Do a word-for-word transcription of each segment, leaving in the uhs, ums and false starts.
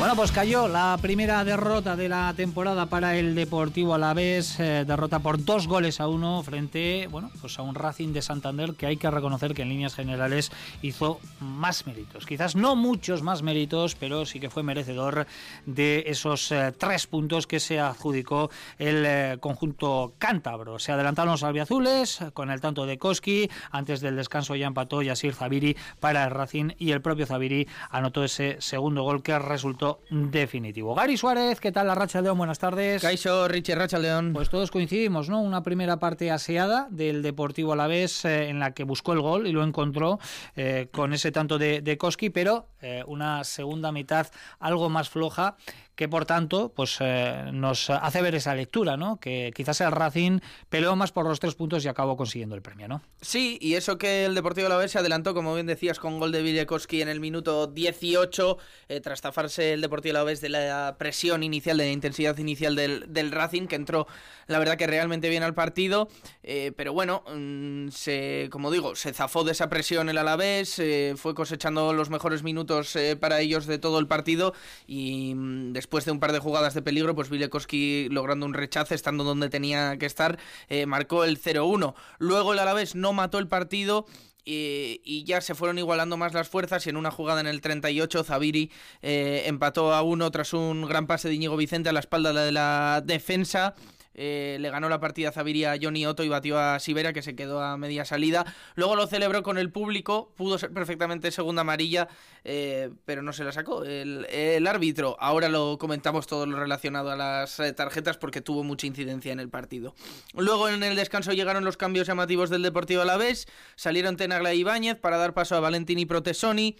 Bueno, pues cayó la primera derrota de la temporada para el Deportivo Alavés, eh, derrota por dos goles a uno frente, bueno, pues a un Racing de Santander que hay que reconocer que en líneas generales hizo más méritos, quizás no muchos más méritos, pero sí que fue merecedor de esos eh, tres puntos que se adjudicó el eh, conjunto cántabro. Se adelantaron los albiazules con el tanto de Koski, antes del descanso ya empató Yasir Zabiri para el Racing y el propio Zabiri anotó ese segundo gol que resultó definitivo. Gary Suárez, ¿qué tal la Racha León? Buenas tardes. Kaixo, Richie, Racha León. Pues todos coincidimos, ¿no? Una primera parte aseada del Deportivo Alavés eh, en la que buscó el gol y lo encontró eh, con ese tanto de, de Koski, pero eh, una segunda mitad algo más floja que por tanto pues eh, nos hace ver esa lectura, ¿no? Que quizás el Racing peleó más por los tres puntos y acabó consiguiendo el premio, ¿no? Sí, y eso que el Deportivo Alavés se adelantó, como bien decías, con gol de Vilekowski en el minuto dieciocho, eh, tras zafarse el Deportivo Alavés de la presión inicial, de la intensidad inicial del, del Racing, que entró, la verdad, que realmente bien al partido, eh, pero bueno, mmm, se, como digo, se zafó de esa presión el Alavés, eh, fue cosechando los mejores minutos eh, para ellos de todo el partido, y mmm, después de un par de jugadas de peligro, pues Vilekowski, logrando un rechace, estando donde tenía que estar, eh, marcó el cero uno. Luego el Alavés no mató el partido y, y ya se fueron igualando más las fuerzas, y en una jugada en el treinta y ocho Zabiri eh, empató a uno tras un gran pase de Íñigo Vicente a la espalda de la defensa. Eh, le ganó la partida Zabiri a Johnny Otto y batió a Sivera, que se quedó a media salida. Luego lo celebró con el público, pudo ser perfectamente segunda amarilla, eh, pero no se la sacó el, el árbitro. Ahora lo comentamos todo lo relacionado a las eh, tarjetas, porque tuvo mucha incidencia en el partido. Luego en el descanso llegaron los cambios llamativos del Deportivo Alavés, salieron Tenagla e Ibáñez para dar paso a Valentini Protesoni,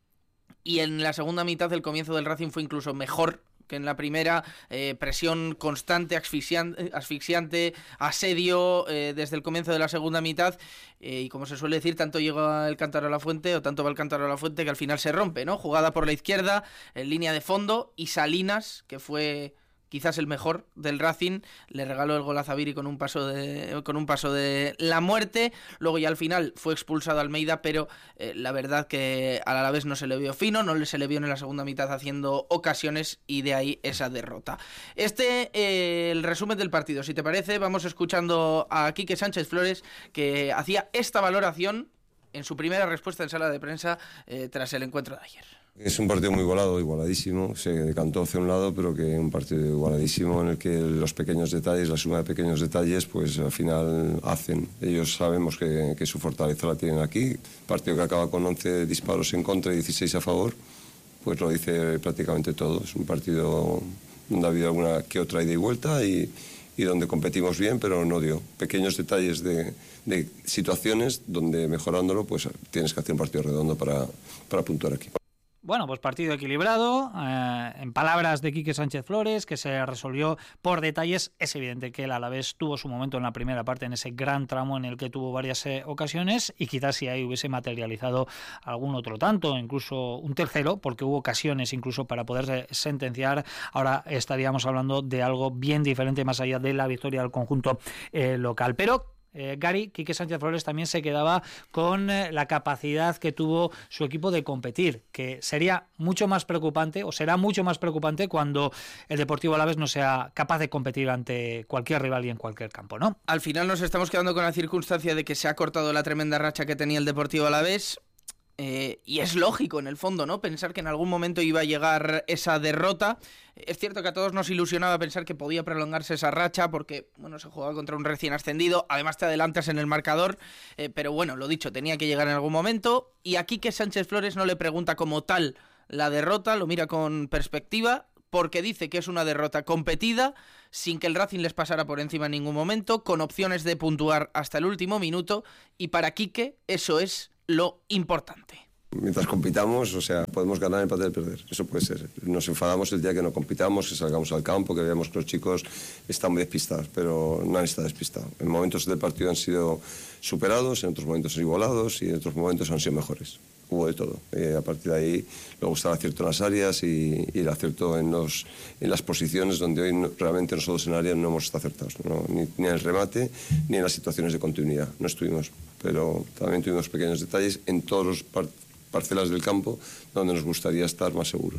y en la segunda mitad el comienzo del Racing fue incluso mejor que en la primera, eh, presión constante, asfixiante, asfixiante asedio eh, desde el comienzo de la segunda mitad, eh, y como se suele decir, tanto llega el cántaro a la fuente, o tanto va el cántaro a la fuente, que al final se rompe, ¿no? Jugada por la izquierda, en línea de fondo, y Salinas, que fue quizás el mejor del Racing, le regaló el gol a Zabiri con un paso de con un paso de la muerte. Luego ya al final fue expulsado Almeida, pero eh, la verdad que al Alavés no se le vio fino, no se le vio en la segunda mitad haciendo ocasiones, y de ahí esa derrota. Este eh, el resumen del partido. Si te parece, vamos escuchando a Quique Sánchez Flores, que hacía esta valoración en su primera respuesta en sala de prensa eh, tras el encuentro de ayer. Es un partido muy igualado, igualadísimo, se decantó hacia un lado, pero que un partido igualadísimo en el que los pequeños detalles, la suma de pequeños detalles, pues al final hacen. Ellos sabemos que, que su fortaleza la tienen aquí. Partido que acaba con once disparos en contra y dieciséis a favor, pues lo dice prácticamente todo. Es un partido donde ha habido alguna que otra ida y vuelta, y, y donde competimos bien, pero no dio. Pequeños detalles de, de situaciones donde, mejorándolo, pues tienes que hacer un partido redondo para, para puntuar aquí. Bueno, pues partido equilibrado, eh, en palabras de Quique Sánchez Flores, que se resolvió por detalles. Es evidente que el Alavés tuvo su momento en la primera parte, en ese gran tramo en el que tuvo varias eh, ocasiones, y quizás si ahí hubiese materializado algún otro tanto, incluso un tercero, porque hubo ocasiones incluso para poder sentenciar, ahora estaríamos hablando de algo bien diferente, más allá de la victoria del conjunto eh, local. Pero Eh, Gary, Quique Sánchez Flores también se quedaba con eh, la capacidad que tuvo su equipo de competir, que sería mucho más preocupante, o será mucho más preocupante cuando el Deportivo Alavés no sea capaz de competir ante cualquier rival y en cualquier campo, ¿no? Al final nos estamos quedando con la circunstancia de que se ha cortado la tremenda racha que tenía el Deportivo Alavés. Eh, y es lógico, en el fondo, ¿no? Pensar que en algún momento iba a llegar esa derrota. Es cierto que a todos nos ilusionaba pensar que podía prolongarse esa racha, porque, bueno, se jugaba contra un recién ascendido, además te adelantas en el marcador, eh, pero bueno, lo dicho, tenía que llegar en algún momento. Y aquí que Sánchez Flores no le pregunta como tal la derrota, lo mira con perspectiva, porque dice que es una derrota competida, sin que el Racing les pasara por encima en ningún momento, con opciones de puntuar hasta el último minuto, y para Quique eso es lo importante. Mientras compitamos, o sea, podemos ganar, empatar y perder. Eso puede ser. Nos enfadamos el día que no compitamos, que salgamos al campo, que veamos que los chicos están muy despistados, pero no han estado despistados. En momentos del partido han sido superados, en otros momentos igualados, y en otros momentos han sido mejores. Hubo de todo. Eh, a partir de ahí, luego está el acierto en las áreas y, y el acierto en, los, en las posiciones donde hoy no, realmente nosotros en área no hemos estado acertados, ¿no? ni, ni en el remate ni en las situaciones de continuidad. No estuvimos, pero también tuvimos pequeños detalles en todos los par- parcelas del campo donde nos gustaría estar más seguros.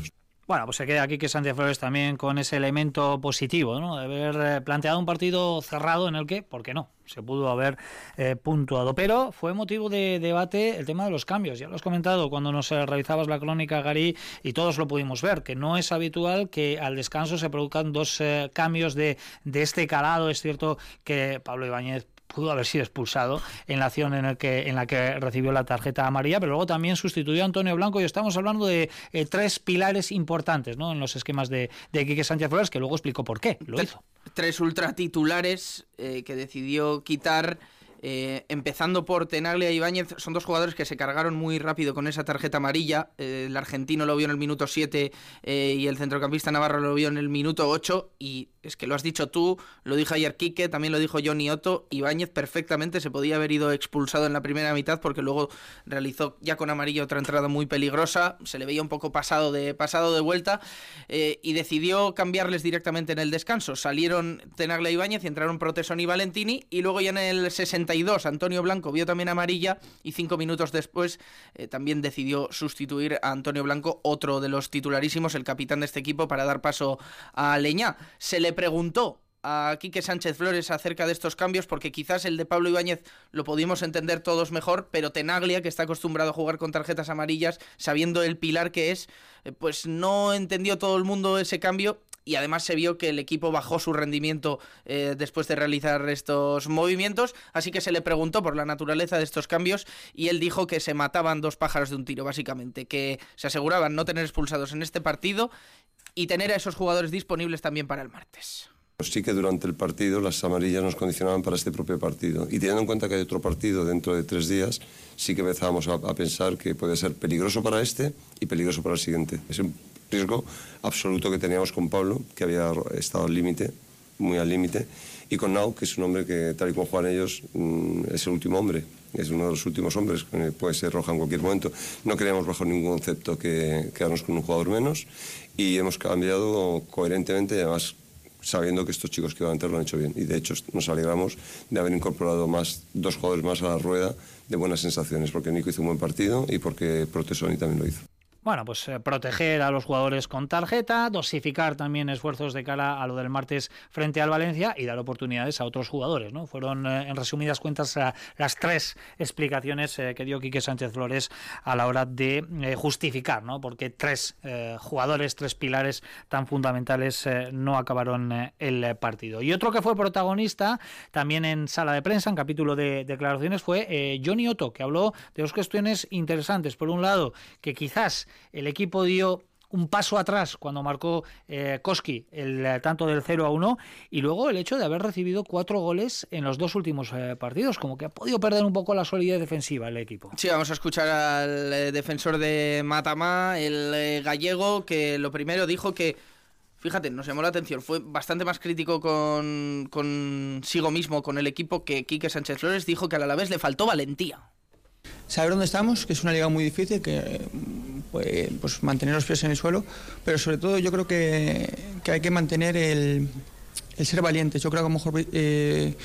Bueno, pues se queda aquí que Sánchez Flores también con ese elemento positivo, ¿no? De haber planteado un partido cerrado en el que, ¿por qué no?, se pudo haber eh, puntuado. Pero fue motivo de debate el tema de los cambios. Ya lo has comentado cuando nos eh, realizabas la crónica, Gary, y todos lo pudimos ver, que no es habitual que al descanso se produzcan dos eh, cambios de, de este calado. Es cierto que Pablo Ibáñez pudo haber sido expulsado en la acción en, el que, en la que recibió la tarjeta amarilla, pero luego también sustituyó a Antonio Blanco, y estamos hablando de eh, tres pilares importantes, ¿no?, en los esquemas de, de Quique Sánchez Flores, que luego explicó por qué lo hizo. Tres ultratitulares eh, que decidió quitar. Eh, empezando por Tenaglia e Ibáñez, son dos jugadores que se cargaron muy rápido con esa tarjeta amarilla. Eh, el argentino lo vio en el minuto siete eh, y el centrocampista navarro lo vio en el minuto ocho, y es que lo has dicho tú, lo dijo ayer Quique, también lo dijo Johnny Otto. Ibáñez perfectamente se podía haber ido expulsado en la primera mitad, porque luego realizó ya con amarilla otra entrada muy peligrosa, se le veía un poco pasado de, pasado de vuelta, eh, y decidió cambiarles directamente en el descanso. Salieron Tenaglia e Ibáñez y entraron Protesón y Valentini, y luego ya en el sesenta y dos Antonio Blanco vio también amarilla, y cinco minutos después eh, también decidió sustituir a Antonio Blanco, otro de los titularísimos, el capitán de este equipo, para dar paso a Leñá. Se le preguntó a Quique Sánchez Flores acerca de estos cambios, porque quizás el de Pablo Ibáñez lo pudimos entender todos mejor, pero Tenaglia, que está acostumbrado a jugar con tarjetas amarillas, sabiendo el pilar que es, eh, pues no entendió todo el mundo ese cambio. Y además se vio que el equipo bajó su rendimiento eh, después de realizar estos movimientos, así que se le preguntó por la naturaleza de estos cambios, y él dijo que se mataban dos pájaros de un tiro, básicamente, que se aseguraban no tener expulsados en este partido y tener a esos jugadores disponibles también para el martes. Sí que durante el partido las amarillas nos condicionaban para este propio partido, y teniendo en cuenta que hay otro partido dentro de tres días, sí que empezábamos a, a pensar que puede ser peligroso para este y peligroso para el siguiente. Es un riesgo absoluto que teníamos con Pablo, que había estado al límite, muy al límite, y con Nau, que es un hombre que, tal y como juegan ellos, es el último hombre, es uno de los últimos hombres, puede ser roja en cualquier momento. No queríamos bajo ningún concepto que quedarnos con un jugador menos, y hemos cambiado coherentemente, y además sabiendo que estos chicos que van a entrar lo han hecho bien, y de hecho nos alegramos de haber incorporado más, dos jugadores más a la rueda de buenas sensaciones, porque Nico hizo un buen partido y porque Protesoni también lo hizo. Bueno, pues eh, proteger a los jugadores con tarjeta, dosificar también esfuerzos de cara a lo del martes frente al Valencia y dar oportunidades a otros jugadores, ¿no? Fueron, eh, en resumidas cuentas, eh, las tres explicaciones eh, que dio Quique Sánchez Flores a la hora de eh, justificar, ¿no? Porque tres eh, jugadores, tres pilares tan fundamentales eh, no acabaron eh, el partido. Y otro que fue protagonista también en sala de prensa, en capítulo de declaraciones, fue eh, Johnny Otto, que habló de dos cuestiones interesantes. Por un lado, que quizás el equipo dio un paso atrás cuando marcó eh, Koski el eh, tanto del cero a uno, y luego el hecho de haber recibido cuatro goles en los dos últimos eh, partidos, como que ha podido perder un poco la solidez defensiva el equipo. Sí, vamos a escuchar al eh, defensor de Matamá, el eh, gallego, que lo primero dijo que, fíjate, nos llamó la atención, fue bastante más crítico con consigo mismo, con el equipo, que Quique Sánchez Flores. Dijo que al Alavés le faltó valentía. Saber dónde estamos, que es una liga muy difícil, que pues, pues mantener los pies en el suelo, pero sobre todo yo creo que, que hay que mantener el, el ser valientes. Yo creo que a lo mejor eh,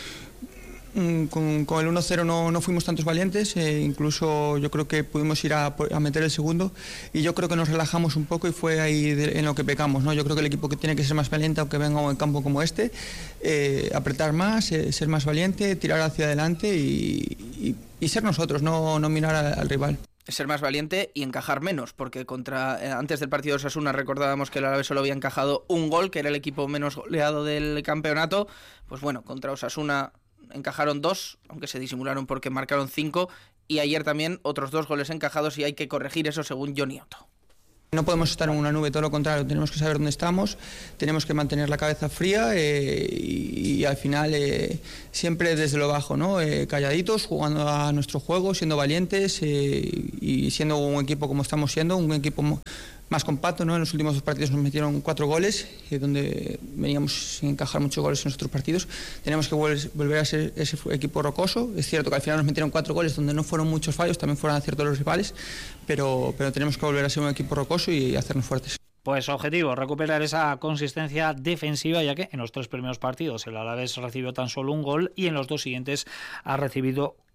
con, con el uno cero no, no fuimos tantos valientes, eh, incluso yo creo que pudimos ir a, a meter el segundo, y yo creo que nos relajamos un poco y fue ahí de, en lo que pecamos, ¿no? Yo creo que el equipo que tiene que ser más valiente, aunque venga a un campo como este, eh, apretar más, eh, ser más valiente, tirar hacia adelante y, y, y ser nosotros, no, no mirar al, al rival. Ser más valiente y encajar menos, porque contra eh, antes del partido de Osasuna recordábamos que el Alavés solo había encajado un gol, que era el equipo menos goleado del campeonato. Pues bueno, contra Osasuna encajaron dos, aunque se disimularon porque marcaron cinco, y ayer también otros dos goles encajados, y hay que corregir eso según Johnny Otto. No podemos estar en una nube, todo lo contrario, tenemos que saber dónde estamos, tenemos que mantener la cabeza fría eh, y, y al final eh, siempre desde lo bajo, ¿no? Eh, calladitos, jugando a nuestro juego, siendo valientes eh, y siendo un equipo como estamos siendo, un equipo más compacto, ¿no? En los últimos dos partidos nos metieron cuatro goles, eh, donde veníamos sin encajar muchos goles en nuestros partidos. Tenemos que vol- volver a ser ese equipo rocoso. Es cierto que al final nos metieron cuatro goles donde no fueron muchos fallos, también fueron aciertos los rivales, pero, pero tenemos que volver a ser un equipo rocoso y hacernos fuertes. Pues objetivo, recuperar esa consistencia defensiva, ya que en los tres primeros partidos el Alavés recibió tan solo un gol y en los dos siguientes ha recibido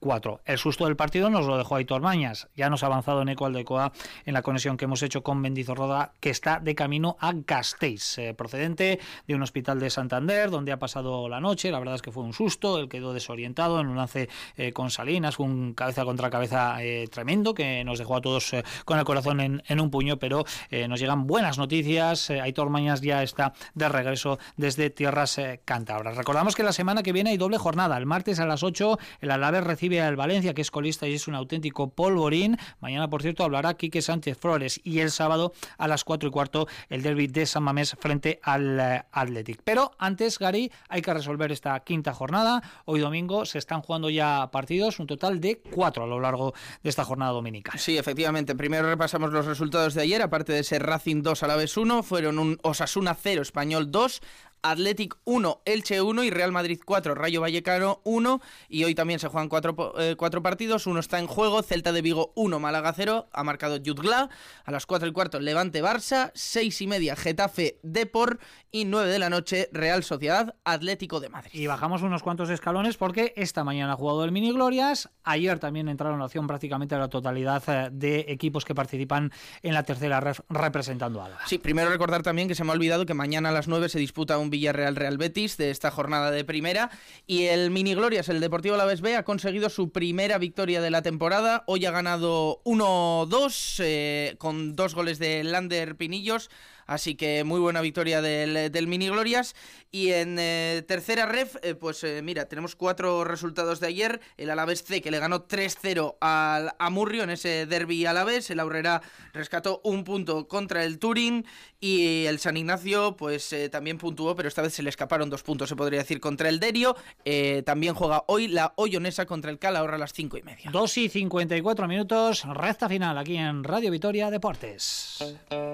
cuatro. El susto del partido nos lo dejó Aitor Mañas. Ya nos ha avanzado Neko Aldecoa en la conexión que hemos hecho con Mendizorroza, que está de camino a Gasteiz, eh, procedente de un hospital de Santander, donde ha pasado la noche. La verdad es que fue un susto, él quedó desorientado en un lance eh, con Salinas, fue un cabeza contra cabeza eh, tremendo, que nos dejó a todos eh, con el corazón en, en un puño, pero eh, nos llegan buenas noticias. eh, Aitor Mañas ya está de regreso desde tierras eh, cántabras. Recordamos que la semana que viene hay doble jornada. El martes a las ocho el Alavés recibe al Valencia, que es colista y es un auténtico polvorín. Mañana, por cierto, hablará Quique Sánchez Flores, y el sábado a las cuatro y cuarto el derbi de San Mamés frente al eh, Athletic. Pero antes, Gary, hay que resolver esta quinta jornada. Hoy domingo se están jugando ya partidos, un total de cuatro a lo largo de esta jornada dominical. Sí, efectivamente. Primero repasamos los resultados de ayer. Aparte de ese Racing dos, Alavés uno, fueron un Osasuna cero, Español dos, Athletic uno, Elche uno y Real Madrid cuatro, Rayo Vallecano uno. Y hoy también se juegan cuatro, eh, cuatro partidos. Uno está en juego, Celta de Vigo uno, Málaga cero, ha marcado Jutgla. A las cuatro y cuarto Levante Barça, seis y media Getafe Depor y nueve de la noche Real Sociedad Atlético de Madrid. Y bajamos unos cuantos escalones porque esta mañana ha jugado el Mini Glorias. Ayer también entraron a acción prácticamente la totalidad de equipos que participan en la tercera ref representando a Álava. Sí, primero recordar también que se me ha olvidado que mañana a las nueve se disputa un Villarreal Real Betis de esta jornada de primera, y el Mini Glorias, el Deportivo Alavés B, ha conseguido su primera victoria de la temporada. Hoy ha ganado uno dos eh, con dos goles de Lander Pinillos. Así que muy buena victoria del, del Mini Glorias. Y en eh, tercera ref, eh, pues eh, mira, tenemos cuatro resultados de ayer. El Alavés C, que le ganó tres cero al Amurrio en ese derbi alavés. El Aurrera rescató un punto contra el Turín. Y el San Ignacio, pues eh, también puntuó, pero esta vez se le escaparon dos puntos, se podría decir, contra el Derio. Eh, también juega hoy la Ollonesa contra el Calahorra a las cinco y media. dos y cincuenta y cuatro minutos, recta final aquí en Radio Vitoria Deportes.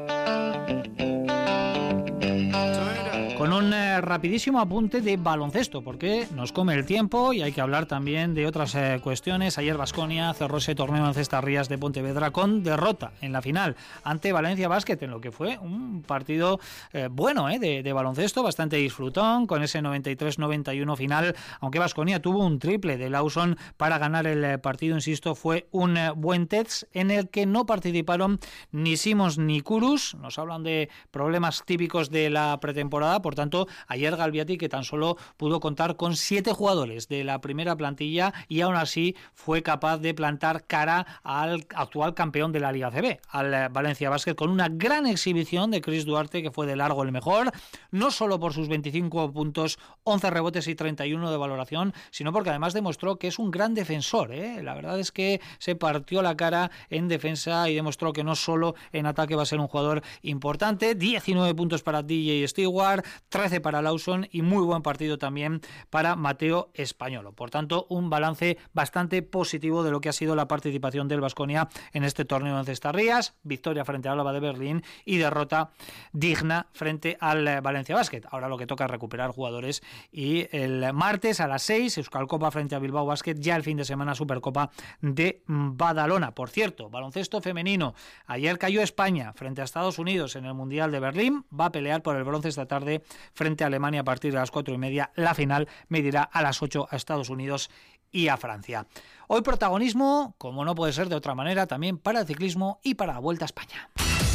Con un eh, rapidísimo apunte de baloncesto, porque nos come el tiempo y hay que hablar también de otras eh, cuestiones. Ayer Baskonia cerró ese torneo en Cestas Rías de Pontevedra con derrota en la final ante Valencia Basket, en lo que fue un partido eh, bueno eh, de, de baloncesto, bastante disfrutón, con ese noventa y tres noventa y uno final, aunque Baskonia tuvo un triple de Lawson para ganar el eh, partido. Insisto, fue un eh, buen test en el que no participaron ni Simons ni Kurus. Nos hablan de problemas típicos de la pretemporada. Por tanto, ayer Galbiati, que tan solo pudo contar con siete jugadores de la primera plantilla, y aún así fue capaz de plantar cara al actual campeón de la Liga C B, al Valencia Basket, con una gran exhibición de Chris Duarte, que fue de largo el mejor, no solo por sus veinticinco puntos, once rebotes y treinta y uno de valoración, sino porque además demostró que es un gran defensor, ¿eh? La verdad es que se partió la cara en defensa y demostró que no solo en ataque va a ser un jugador importante. diecinueve puntos para D J Stewart, trece para Lawson y muy buen partido también para Mateo Españolo. Por tanto, un balance bastante positivo de lo que ha sido la participación del Baskonia en este torneo en Cestas Rías. Victoria frente al Alba de Berlín y derrota digna frente al Valencia Basket. Ahora lo que toca es recuperar jugadores, y el martes a las seis Euskalcopa frente a Bilbao Basket, ya el fin de semana Supercopa de Badalona. Por cierto, baloncesto femenino, ayer cayó España frente a Estados Unidos en el Mundial de Berlín, va a pelear por el bronce esta tarde frente a Alemania a partir de las cuatro y media. La final medirá a las ocho a Estados Unidos y a Francia. Hoy protagonismo, como no puede ser de otra manera, también para el ciclismo y para la Vuelta a España.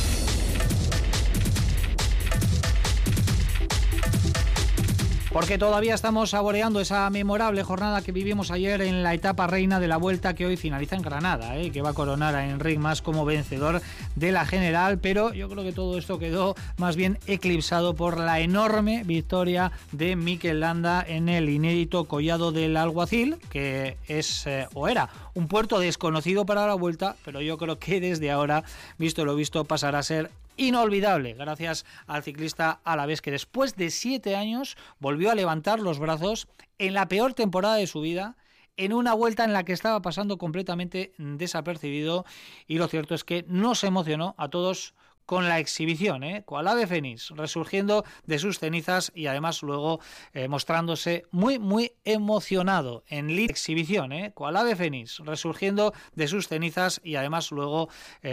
Porque todavía estamos saboreando esa memorable jornada que vivimos ayer en la etapa reina de la Vuelta, que hoy finaliza en Granada, ¿eh? que va a coronar a Enric Mas como vencedor de la general, pero yo creo que todo esto quedó más bien eclipsado por la enorme victoria de Mikel Landa en el inédito Collado del Alguacil, que es eh, o era un puerto desconocido para la Vuelta, pero yo creo que desde ahora, visto lo visto, pasará a ser inolvidable, gracias al ciclista alavés, que después de siete años volvió a levantar los brazos en la peor temporada de su vida, en una vuelta en la que estaba pasando completamente desapercibido, y lo cierto es que nos emocionó a todos con la exhibición, ¿eh? Cual ave fénix, resurgiendo de sus cenizas y además luego eh, mostrándose muy, muy emocionado en la exhibición, ¿eh? Cual ave fénix, resurgiendo de sus cenizas y además luego... Eh,